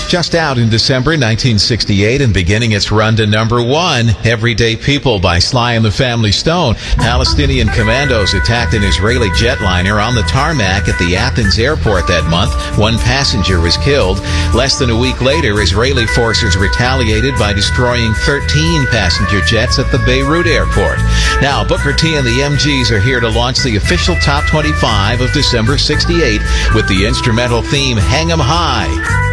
just out in December 1968 and beginning its run to number one, Everyday People by Sly and the Family Stone. Palestinian commandos attacked an Israeli jetliner on the tarmac at the Athens airport that month. One passenger was killed. Less than a week later, Israeli forces retaliated by destroying 13 passenger jets at the Beirut airport. Now, Booker T and the MGs are here to launch the official Top 25 of December 68 with the instrumental theme Hang 'em High.